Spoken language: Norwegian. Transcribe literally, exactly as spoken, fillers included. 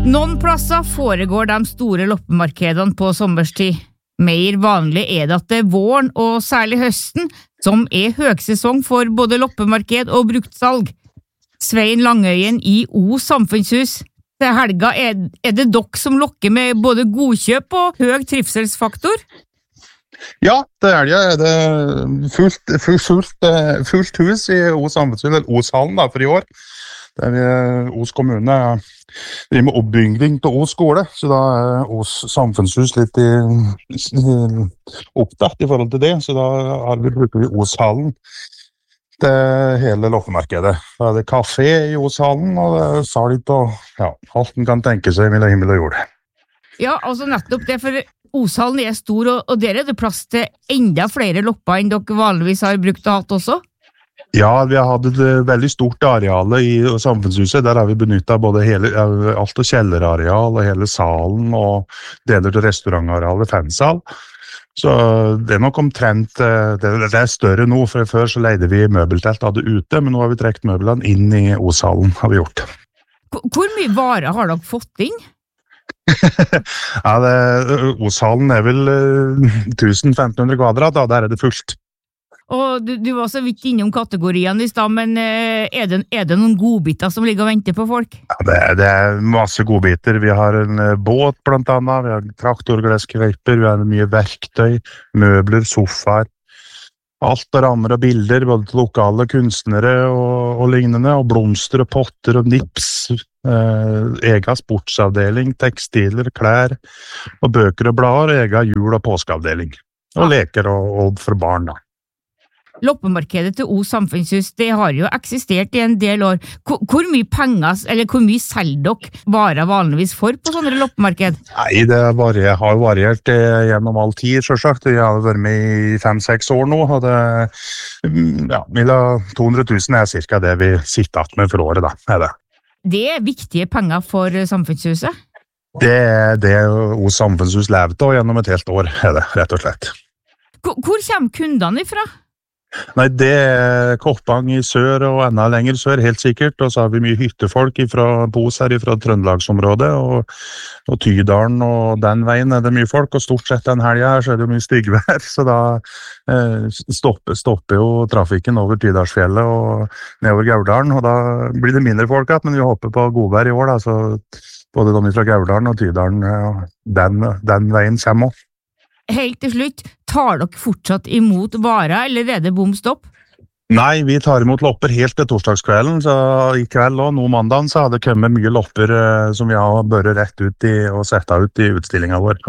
Noen plasser foregår de store loppemarkedene på sommerstid. Mer vanlig er det at det er våren og særlig høsten, som er høgsesong for både loppemarked og bruktsalg. Svein Langøyen i O Samfunnshus. Til helga er, er det dere som lokker med både godkjøp og høy trivselsfaktor? Ja, det er det. Det er fullt, fullt, fullt, fullt hus i O Samfunnshus, eller Os-hallen da, for i år. Der vi, Os kommune driver med oppbygging til Os skole, så da er Os Samfunnshus litt i, i, opptatt i forhold til det, så da har vi bruker vi Os-hallen til hele loppemarkedet. Da er det kafé i Os-hallen, og det er salg på ja, alt den kan tenke seg mellom himmel og jord. Ja, altså nettopp det, for Os-hallen er stor, og, og der er det plass til enda flere lopper enn dere vanligvis har brukt og hatt også? Ja, vi har hatt et veldig stort areal i Samfunnshuset. Der har vi benyttet både hele, alt og kjellerareal og hele salen og deler til restaurantarealet, fansal. Så det er nok omtrent, det, det er større nå, for før så leide vi møbeltelt av det ute, men nå har vi trekt møblene inn i Os-hallen, har vi gjort. Hvor mye varer har dere fått inn? Ja, det, Os-hallen er vel tusen til femten hundre kvadrat, da, der er det fullt. Og du, du var så vidt innom kategoriene i sted, men er det, er det noen godbiter som ligger og venter på folk? Ja, det, er, det er masse godbiter. Vi har en båt blant annet, vi har traktorglasskveiper, vi har mye verktøy, møbler, sofaer, alt og rammer og bilder, både til lokale kunstnere og, og lignende, og blomster og potter og nips, eh, egen sportsavdeling, tekstiler, klær, og bøker og blader, og egen jul- og påskeavdeling, og leker og, og for barn da. Loppemarkedet til O Samfunnshus, det har jo eksistert i en del år. Hvor, hvor mye penger, eller hvor mye selger dere varer vanligvis for på sånne loppemarked? Nei, det varier, har variert gjennom all tid, selvsagt. Jeg har vært med i fem-seks år nå, og det, ja, mellom to hundre tusen er cirka det vi sitter at med for året, da, er det. Det er viktige penger for Samfunnshuset? Det er det O Samfunnshus lever av gjennom et helt år, er det, rett og slett. Hvor, hvor kommer kundene ifra? Nei, det er Koppang i sør og enda lenger sør, helt sikkert. Og så har vi mye hyttefolk fra Pos her, fra Trøndelagsområdet, og, og Tydalen, og den veien er det mye folk. Og stort sett den helgen her så er det mye styggvær, så da eh, stopper, stopper jo trafikken over Tydalsfjellet og nedover Gaurdalen, og da blir det mindre folk, men vi håper på godvær i år, da, så både de fra Gaurdalen og Tydalen, den, den veien kommer også. Helt til slutt, tar dere fortsatt imot varer, eller er det bom stopp? Nei, vi tar imot lopper helt til torsdagskvelden, så i kveld og nå mandagen så har det kommet mye lopper eh, som vi har børet rett ut i og sett ut i utstillingen vår.